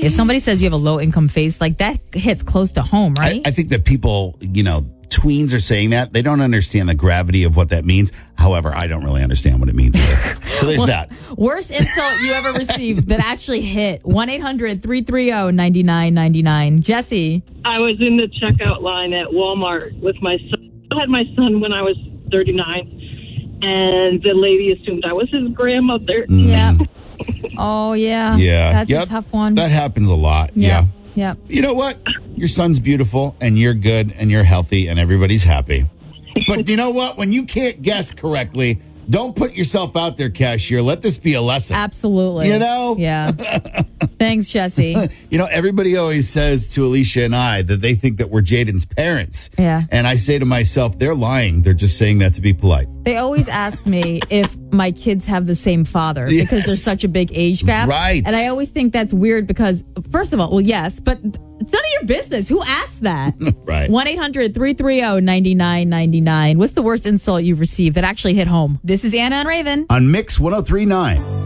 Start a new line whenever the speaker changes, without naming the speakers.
If somebody says you have a low income face, like that hits close to home, right?
I think that people, tweens are saying that. They don't understand the gravity of what that means. However, I don't really understand what it means either. So there's that.
Worst insult you ever received that actually hit. 1-800-330-9999. Jesse.
I was in the checkout line at Walmart with my son. I had my son when I was 39, and the lady assumed I was his grandmother.
Yeah. Oh, yeah.
Yeah.
That's a tough one.
That happens a lot. Yeah.
Yeah.
You know what? Your son's beautiful, and you're good, and you're healthy, and everybody's happy. But you know what? When you can't guess correctly, don't put yourself out there, cashier. Let this be a lesson.
Absolutely. Yeah. Thanks, Jesse.
Everybody always says to Alicia and I that they think that we're Jaden's parents.
Yeah.
And I say to myself, they're lying. They're just saying that to be polite.
They always ask me if my kids have the same father because there's such a big age gap.
Right.
And I always think that's weird because, first of all, well, yes, but it's none of your business. Who asked that?
Right.
1-800-330-9999. What's the worst insult you've received that actually hit home? This is Anna and Raven
on Mix 103.9.